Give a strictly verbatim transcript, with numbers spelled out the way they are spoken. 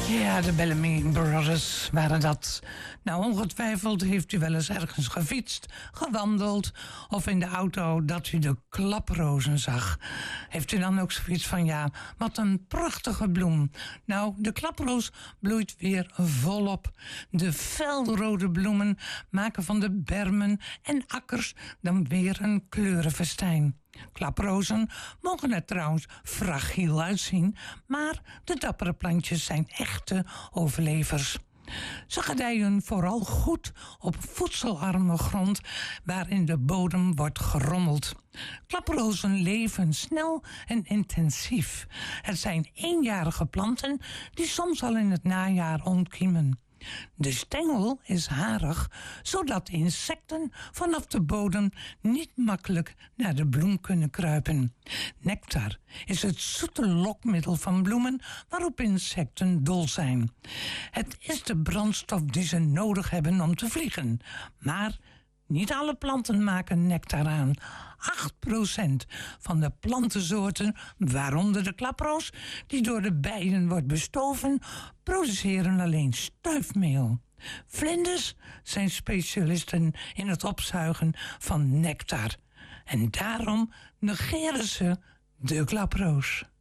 Ja, de Bellamy Brothers waren dat. Nou, ongetwijfeld heeft u wel eens ergens gefietst, gewandeld of in de auto dat u de klaprozen zag. Heeft u dan ook zoiets van, ja, wat een prachtige bloem. Nou, de klaproos bloeit weer volop. De felrode bloemen maken van de bermen en akkers dan weer een kleurenfestijn. Klaprozen mogen er trouwens fragiel uitzien, maar de dappere plantjes zijn echte overlevers. Ze gedijen vooral goed op voedselarme grond waarin de bodem wordt gerommeld. Klaprozen leven snel en intensief. Het zijn eenjarige planten die soms al in het najaar ontkiemen. De stengel is harig, zodat insecten vanaf de bodem niet makkelijk naar de bloem kunnen kruipen. Nectar is het zoete lokmiddel van bloemen waarop insecten dol zijn. Het is de brandstof die ze nodig hebben om te vliegen, maar niet alle planten maken nectar aan. acht procent van de plantensoorten, waaronder de klaproos, die door de bijen wordt bestoven, produceren alleen stuifmeel. Vlinders zijn specialisten in het opzuigen van nectar. En daarom negeren ze de klaproos.